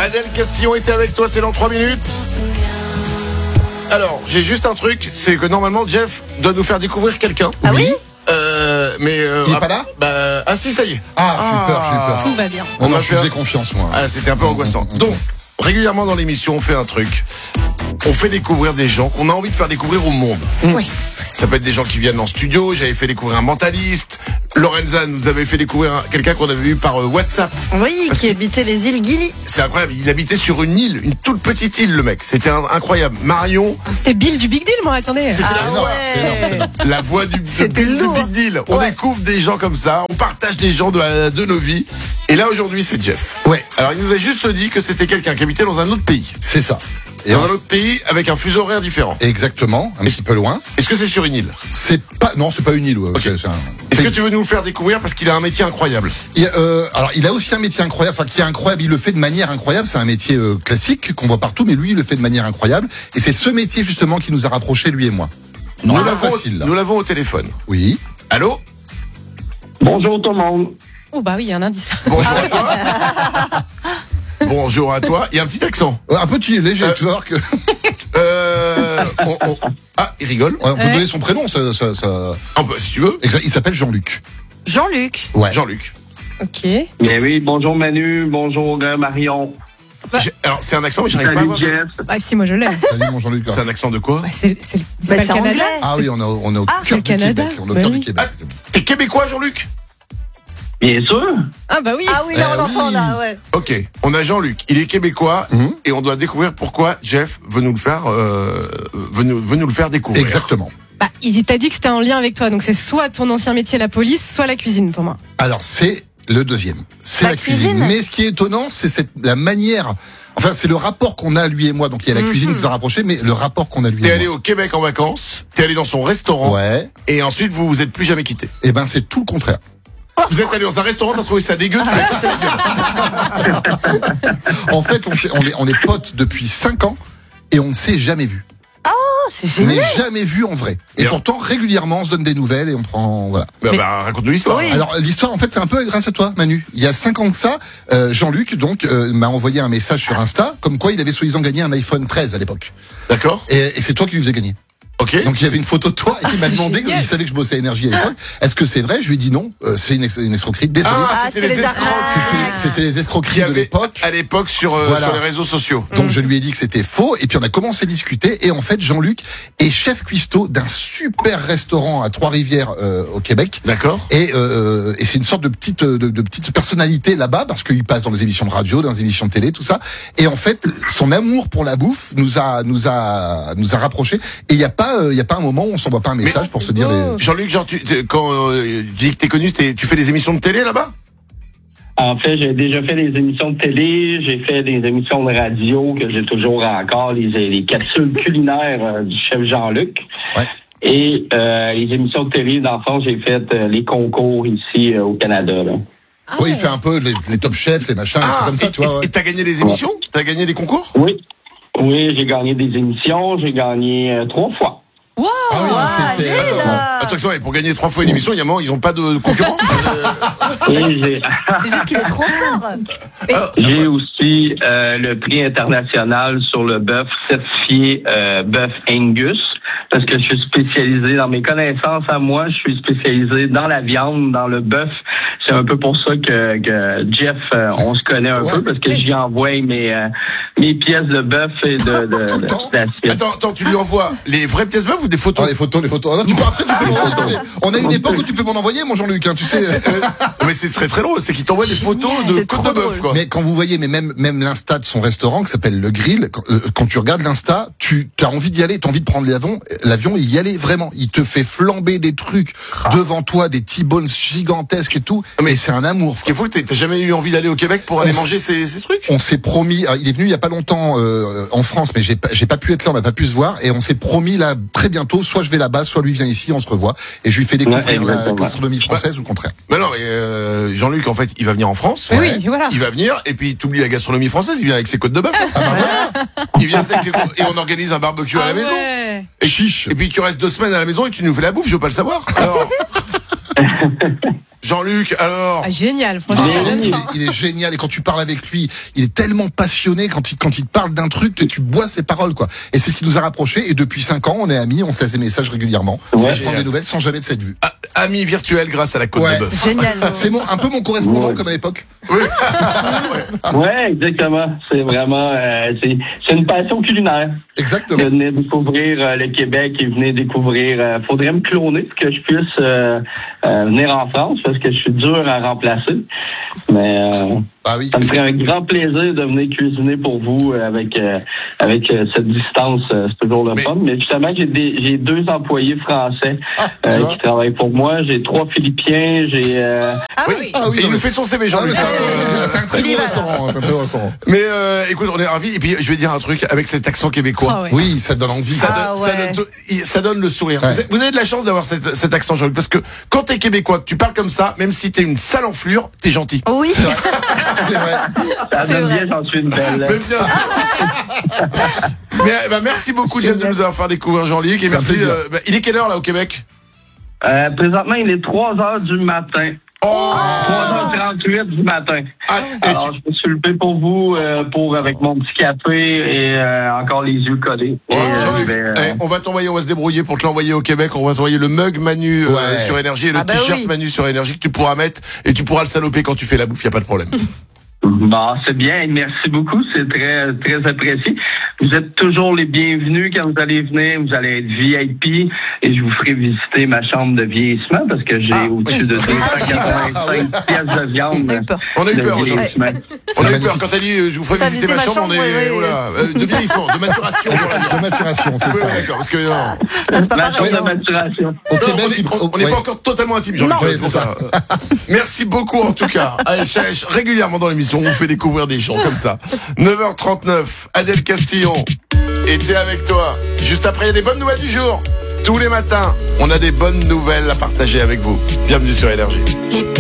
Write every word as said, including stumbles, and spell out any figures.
Adèle Castillon était avec toi, c'est dans trois minutes. Alors, j'ai juste un truc, c'est que normalement Jeff doit nous faire découvrir quelqu'un. Ah oui, euh, mais euh, Il est ah, pas là bah, ah si, ça y est. Ah, j'ai eu peur, j'ai eu peur. tout va bien. On On a va je faisais faire- confiance, moi. Ah, c'était un peu angoissant. Donc, régulièrement dans l'émission, on fait un truc. On fait découvrir des gens qu'on a envie de faire découvrir au monde. Oui. Ça peut être des gens qui viennent en studio. J'avais fait découvrir un mentaliste. Lorenza nous avait fait découvrir un- quelqu'un qu'on avait vu par euh, WhatsApp. Oui, Parce qui que- habitait les îles Gili. C'est incroyable. Il habitait sur une île, une toute petite île, le mec. C'était un- incroyable. Marion, C'était Bill du Big Deal, moi, attendez. c'était Ah C'est énorme, c'est énorme, c'est énorme. la voix du, de C'était Bill du lourd. Big Deal. On Ouais. découvre des gens comme ça. On partage des gens de, de nos vies. Et là, aujourd'hui, c'est Jeff. Ouais, Alors, il nous a juste dit que c'était quelqu'un qui habitait dans un autre pays. c'est ça. Et Dans en- un autre pays avec un fuseau horaire différent. Exactement, un petit peu loin. Est-ce que c'est sur une île? C'est pas, non, c'est pas une île. Ouais. C'est- c'est un- Est-ce que tu veux nous le faire découvrir parce qu'il a un métier incroyable? Il, euh, alors, il a aussi un métier incroyable, enfin qui est incroyable. Il le fait de manière incroyable. C'est un métier euh, classique qu'on voit partout, mais lui, il le fait de manière incroyable. Et c'est ce métier justement qui nous a rapprochés, lui et moi. Nous Pas l'avons, facile. Là. nous l'avons au téléphone. Oui. Allô? Bonjour tout le monde. Oh, bah oui, il y a un indice. Bonjour à toi. Bonjour à toi. Il y a un petit accent. Euh, un petit léger. Euh, Tu vas voir que Euh, on- on- Ah, il rigole. on peut Ouais. donner son prénom. Ça, ça, ça... Un peu, si tu veux. Exact, il s'appelle Jean-Luc. Jean-Luc. Ouais. Jean-Luc. Ok. Bien oui, bonjour Manu, bonjour euh, Marion. J'ai- Alors, c'est un accent, mais j'arrive pas à Salut voir. Jeff. Bah, si, moi je l'ai. Salut mon Jean-Luc. C'est un accent de quoi? Bah, c'est c'est- c'est Bah, pas c'est le Canada. anglais. Ah oui, on est au, on est au Ah, cœur c'est le du Canada. Québec. On est au Bah cœur oui. du Québec. Ah, T'es québécois, Jean-Luc? Bien sûr. Ah, bah oui. Ah oui, Eh là, on l'entend oui. là, ouais. Ok, on a Jean-Luc. Il est québécois Mhm. et on doit découvrir pourquoi Jeff veut nous le faire, euh, veut, nous, veut nous le faire découvrir. Exactement. Bah, il t'a dit que c'était en lien avec toi, donc c'est soit ton ancien métier, la police, soit la cuisine pour moi. Alors c'est le deuxième, c'est La la, cuisine. cuisine. Mais ce qui est étonnant, c'est cette, la manière, enfin c'est le rapport qu'on a lui et moi. Donc il y a la Mhm. cuisine qui nous a rapprochés, mais le rapport qu'on a lui T'es et allé moi. au Québec en vacances, t'es allé dans son restaurant Ouais. et ensuite vous vous êtes plus jamais quittés. Et ben c'est tout le contraire. Vous êtes allé dans un restaurant, t'as trouvé ça dégueu, tu l'as cassé la gueule. En fait, on, s'est- on est, on est potes depuis cinq ans et on ne s'est jamais vu. Oh, c'est génial. Mais jamais vu en vrai. Et Et pourtant régulièrement on se donne des nouvelles et on prend voilà. Bah, Mais- bah, raconte-nous l'histoire. Oui. Alors l'histoire en fait c'est un peu grâce à toi Manu. Il y a cinq ans de ça, euh, Jean-Luc donc euh, m'a envoyé un message sur Insta comme quoi il avait soi-disant gagné un iPhone treize à l'époque. D'accord. Et, et c'est toi qui lui faisais gagner. Ok. Donc il y avait une photo de toi et il m'a c'est demandé, génial. comme il savait que je bossais à Énergie à l'époque, est-ce que c'est vrai? Je lui ai dit non, euh, c'est une, ex- une escroquerie. Désolé. Ah, Ah, c'était c'est les les escrocs. arnaques. C'était- C'était les Qui escroqueries de avaient l'époque. à l'époque sur, euh, Voilà. sur les réseaux sociaux. Donc je lui ai dit que c'était faux et puis on a commencé à discuter et en fait Jean-Luc est chef cuistot d'un super restaurant à Trois-Rivières euh, au Québec. D'accord. Et, euh, et c'est une sorte de petite de, de petite personnalité là-bas parce qu'il passe dans les émissions de radio, dans les émissions de télé, tout ça. Et en fait, son amour pour la bouffe nous a nous a nous a rapprochés. Et il y a pas euh, il y a pas un moment où on s'envoie pas un message pour se dire beau. les... Jean-Luc, genre, tu, tu- quand euh, tu dis que t'es connu, t'es- tu fais des émissions de télé là-bas? En fait, j'ai déjà fait des émissions de télé, j'ai fait des émissions de radio que j'ai toujours encore, les, les capsules culinaires euh, du chef Jean-Luc. Ouais. Et euh, les émissions de télé, dans le fond, j'ai fait euh, les concours ici euh, au Canada. Là. Ah Oui, il ouais. fait un peu les, les top chefs, les machins, les trucs comme ça, et, tu vois. et- ouais. et t'as gagné des émissions? T'as gagné des concours? Oui. Oui, j'ai gagné des émissions, j'ai gagné euh, trois fois. Wow. Ah oui, Ah, c'est- c'est- allez, attends, là. Attention, et pour gagner trois fois une émission, il y a un moment, ils ont pas de concurrents. Et j'ai... C'est juste qu'il est trop fort. Mais- Ah, ça J'ai va. aussi euh, le prix international sur le bœuf certifié euh, bœuf Angus parce que je suis spécialisé dans mes connaissances à moi, je suis spécialisé dans la viande, dans le bœuf. C'est un peu pour ça que, que Jeff, euh, on se connaît un Ouais. peu parce que j'y envoie mes euh, mes pièces de bœuf et de, de, Tout le de- temps. d'assiette. Attends, attends, tu lui envoies les vraies pièces bœuf ou des Ah, photos? les photos, les photos. Ah, non, tu peux, après, tu peux m'envoyer, tu sais. On a une époque où tu peux m'en envoyer, mon Jean-Luc, hein, tu sais. Mais c'est très très drôle, c'est qu'il t'envoie des photos de c'est côte trop de bœuf, drôle. quoi. Mais quand vous voyez, mais même même l'insta de son restaurant qui s'appelle Le Grill, quand, euh, quand tu regardes l'insta, tu as envie d'y aller, tu as envie de prendre l'avion, l'avion et y aller vraiment. Il te fait flamber des trucs devant toi, des T-bones gigantesques et tout. Mais Mais c'est un amour. Ce qui est fou, t'as t'as jamais eu envie d'aller au Québec pour aller On manger ces, ces trucs? On s'est promis, alors, il est venu il y a pas longtemps euh, en France, mais j'ai pas, j'ai pas pu être là, on n'a pas pu se voir, et on s'est promis là très bientôt, soit je vais là-bas, soit lui vient ici, on se revoit, et je lui fais découvrir Ouais, la exactement. gastronomie française ou le contraire. Mais non, mais euh, Jean-Luc, en fait, il va venir en France. Oui, Ouais. oui, voilà. Il va venir et puis t'oublies la gastronomie française, il vient avec ses côtes de bœuf. Ah bah voilà, Il vient avec ses côtes- et on organise un barbecue à la Ah maison. ouais. Et, chiche. et puis tu restes deux semaines à la maison et tu nous fais la bouffe, je veux pas le savoir. Alors, Jean-Luc, alors Ah, génial, franchement, Mais ça oui. donne Il est, faim. il est génial et quand tu parles avec lui, il est tellement passionné quand il quand il te parle d'un truc, tu, tu bois ses paroles quoi. Et c'est ce qui nous a rapprochés et depuis cinq ans, on est amis, on se laisse des messages régulièrement. Ouais. on prend Génial. des nouvelles sans jamais de cette vue. ah, ami virtuel grâce à la Côte Ouais. de Bœuf. Génial. C'est mon, un peu mon correspondant Ouais. comme à l'époque. Ouais, exactement. C'est vraiment, euh, c'est, c'est une passion culinaire. Exactement. Je venais découvrir euh, le Québec et venez découvrir. Euh, faudrait me cloner pour que je puisse euh, euh, venir en France parce que je suis dur à remplacer. Mais euh, Ah oui. ça me ferait un grand plaisir de venir cuisiner pour vous euh, avec euh, avec euh, cette distance. Euh, c'est toujours le Mais- fun. Mais justement, j'ai des j'ai deux employés français Ah, tu euh, vois. qui travaillent pour moi. J'ai trois Philippiens. J'ai euh, Ah Oui. oui. Ah oui, Et non, il mais- nous fait son C V, Ah, mais Jean-Luc. c'est un, Euh, c'est un très il y beau va, là. restaurant, c'est un très beau restaurant. mais euh, écoute, on est ravis. Et puis, je vais dire un truc avec cet accent québécois. Ah ouais. Oui, ça donne envie. Ça, Ah donne, ça, ouais. donne, tout- il- ça donne le sourire. Ouais. Vous, avez, vous avez de la chance d'avoir cet, cet accent, Jean-Luc, parce que quand t'es québécois, que tu parles comme ça, même si t'es une sale enflure, t'es gentil. Oui. C'est vrai. ça C'est donne vrai. bien, j'en suis une belle. Mais bien sûr. Mais, bah, merci beaucoup, James, de nous avoir fait découvrir Jean-Luc. Et C'est un merci. plaisir. euh, bah, il est quelle heure là au Québec? Euh, présentement, il est trois heures du matin. Oh trois heures trente-huit du matin. Ah, et Alors, tu- je me suis levé pour vous, euh, pour avec mon petit café et euh, encore les yeux collés. Oh, Et, euh, Jean-Luc, je vais, euh, eh, on va t'envoyer, on va se débrouiller pour te l'envoyer au Québec. On va t'envoyer le mug Manu euh, Ouais. sur Énergie et le Ah bah t-shirt oui. Manu sur Énergie que tu pourras mettre et tu pourras le saloper quand tu fais la bouffe, y a pas de problème. Bon, c'est bien. Merci beaucoup. C'est très, très apprécié. Vous êtes toujours les bienvenus quand vous allez venir. Vous allez être V I P et je vous ferai visiter ma chambre de vieillissement parce que j'ai Ah, au-dessus de deux cent Ah quatre-vingt-cinq pièces de viande. On a eu peur. On a eu de peur, Jean-Luc. vieillissement. On a eu magnifique. peur quand elle dit euh, je vous ferai T'as visiter ma visité ma chambre, on est chambre, oui, oui. voilà, euh, de vieillissement, de maturation. voilà. De maturation, c'est Oui, ça. oui, d'accord, parce que non, Ah, c'est pas Ma pareil. chambre de hein. maturation. Au non, Québec, on est- il- on- on n'est ouais. pas encore totalement intime, Jean-Luc. Non. c'est Oui, pour c'est ça. Merci beaucoup en tout cas. Allez, Chèche, régulièrement dans l'émission, on vous fait découvrir des gens comme ça. neuf heures trente-neuf, Adèle Castillon était avec toi. Juste après, il y a des bonnes nouvelles du jour. Tous les matins, on a des bonnes nouvelles à partager avec vous. Bienvenue sur Énergie. Les